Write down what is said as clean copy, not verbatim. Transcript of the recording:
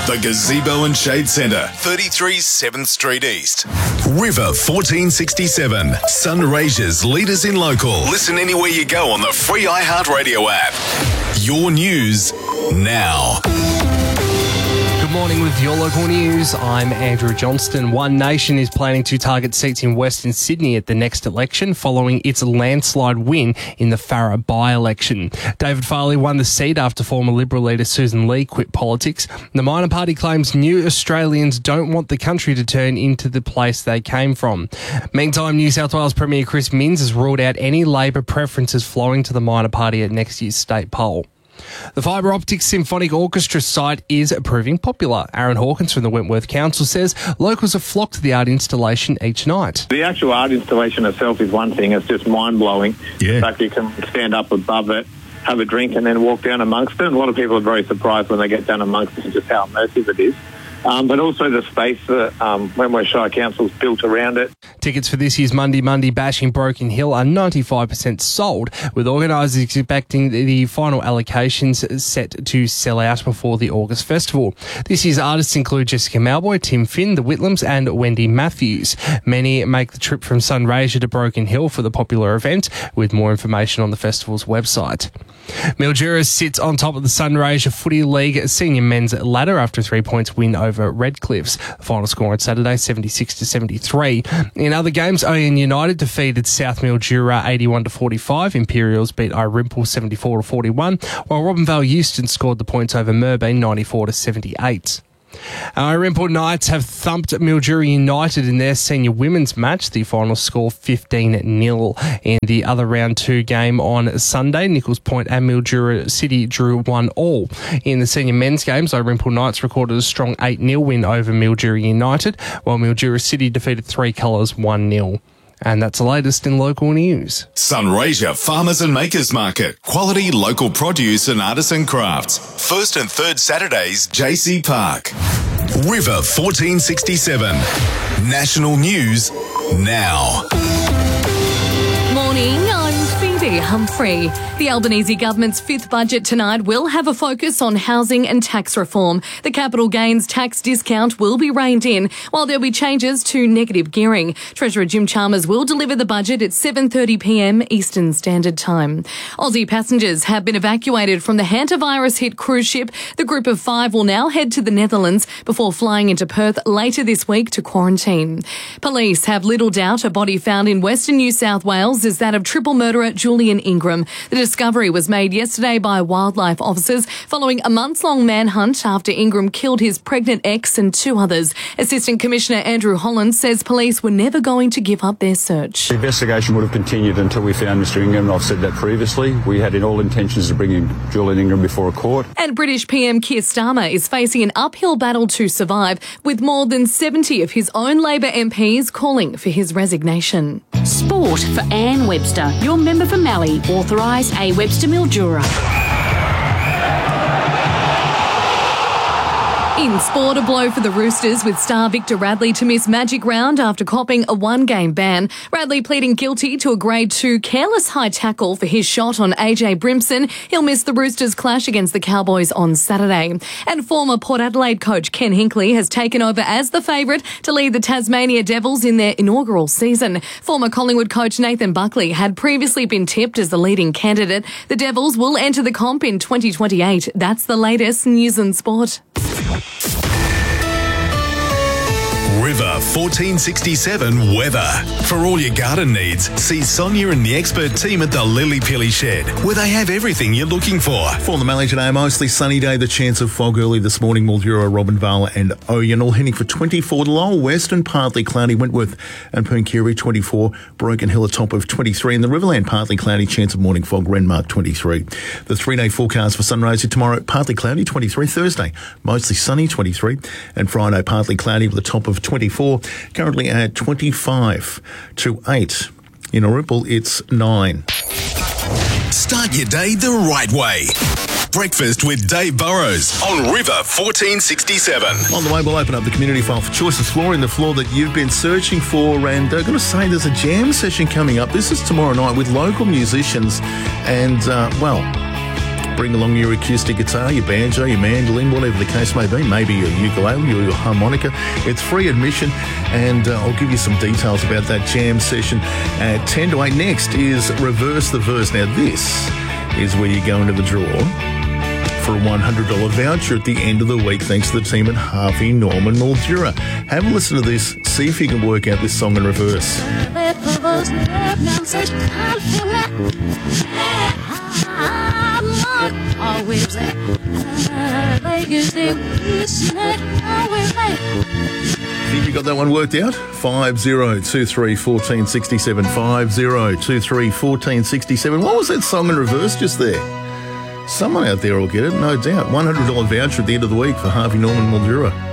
The Gazebo and Shade Centre, 33 7th Street East. River 1467, Sunraysia's leaders in local. Listen anywhere you go on the free iHeartRadio app. Your news now. Good morning with your local news. I'm Andrew Johnston. One Nation is planning to target seats in Western Sydney at the next election following its landslide win in the Farrer by-election. David Farley won the seat after former Liberal leader Susan Lee quit politics. The minor party claims new Australians don't want the country to turn into the place they came from. Meantime, New South Wales Premier Chris Minns has ruled out any Labor preferences flowing to the minor party at next year's state poll. The Fibre Optics Symphonic Orchestra site is proving popular. Aaron Hawkins from the Wentworth Council says locals have flocked to the art installation each night. The actual art installation itself is one thing. It's just mind-blowing. Yeah. In fact, you can stand up above it, have a drink and then walk down amongst it. And a lot of people are very surprised when they get down amongst it just how immersive it is. But also the space that Wentworth Shire Council's built around it. Tickets for this year's Monday Bash in Broken Hill are 95% sold, with organisers expecting the final allocations set to sell out before the August festival. This year's artists include Jessica Malboy, Tim Finn, the Whitlams and Wendy Matthews. Many make the trip from Sunraysia to Broken Hill for the popular event, with more information on the festival's website. Mildura sits on top of the Sunraysia Footy League senior men's ladder after a 3-point win over Redcliffs. The final score on Saturday, 76-73. In other games, Oyen United defeated South Mildura 81-45. Imperials beat Irimple 74-41, while Robinvale Euston scored the points over Merbane 94-78. Irimple Knights have thumped Mildura United in their senior women's match. The final score 15-0. In the other round 2 game on Sunday, Nichols Point and Mildura City drew 1-1. In the senior men's games, Irimple Knights recorded a strong 8-0 win over Mildura United, while Mildura City defeated Three Colours 1-0. And that's the latest in local news. Sunraysia Farmers and Makers Market. Quality local produce and artisan crafts. First and third Saturdays, JC Park. River 1467. National news now. Morning, I'm Phoebe Humphrey. The Albanese government's fifth budget tonight will have a focus on housing and tax reform. The capital gains tax discount will be reined in, while there'll be changes to negative gearing. Treasurer Jim Chalmers will deliver the budget at 7:30pm Eastern Standard Time. Aussie passengers have been evacuated from the hantavirus-hit cruise ship. The group of 5 will now head to the Netherlands before flying into Perth later this week to quarantine. Police have little doubt a body found in Western New South Wales is that of triple murderer Julian Ingram. The discovery was made yesterday by wildlife officers following a months-long manhunt after Ingram killed his pregnant ex and 2 others. Assistant Commissioner Andrew Holland says police were never going to give up their search. The investigation would have continued until we found Mr Ingram, and I've said that previously. We had in all intentions of bringing Julian Ingram before a court. And British PM Keir Starmer is facing an uphill battle to survive, with more than 70 of his own Labor MPs calling for his resignation. Sport for Anne Webster, your member for Mallee, authorised A. Webster Mildura. In sport, a blow for the Roosters with star Victor Radley to miss Magic Round after copping a 1-game ban. Radley pleading guilty to a Grade 2 careless high tackle for his shot on AJ Brimson. He'll miss the Roosters' clash against the Cowboys on Saturday. And former Port Adelaide coach Ken Hinkley has taken over as the favourite to lead the Tasmania Devils in their inaugural season. Former Collingwood coach Nathan Buckley had previously been tipped as the leading candidate. The Devils will enter the comp in 2028. That's the latest news and sport. River 1467 weather. For all your garden needs, see Sonia and the expert team at the Lily Pilly Shed, where they have everything you're looking for. For the Mallee today, mostly sunny day, the chance of fog early this morning, Mildura, Robinvale and Oyen all heading for 24. The lower western partly cloudy, Wentworth and Pooncarie 24, Broken Hill a top of 23, and the Riverland partly cloudy, chance of morning fog, Renmark 23. The 3-day forecast for Sunraysia tomorrow, partly cloudy 23, Thursday mostly sunny 23, and Friday partly cloudy with a top of 24, currently at 25 to 8. In Irimple, it's 9. Start your day the right way. Breakfast with Dave Burrows on River 1467. On the way, we'll open up the community file for Choices Flooring, the floor that you've been searching for, and I'm going to say there's a jam session coming up. This is tomorrow night with local musicians and, Bring along your acoustic guitar, your banjo, your mandolin, whatever the case may be, maybe your ukulele or your harmonica. It's free admission, and I'll give you some details about that jam session at 10 to 8. Next is Reverse the Verse. Now, this is where you go into the draw for a $100 voucher at the end of the week, thanks to the team at Harvey Norman Mildura. Have a listen to this, see if you can work out this song in reverse. Think you got that one worked out? 5023 1467, 5023 1467. What was that song in reverse just there? Someone out there will get it, no doubt. $100 voucher at the end of the week for Harvey Norman Mildura.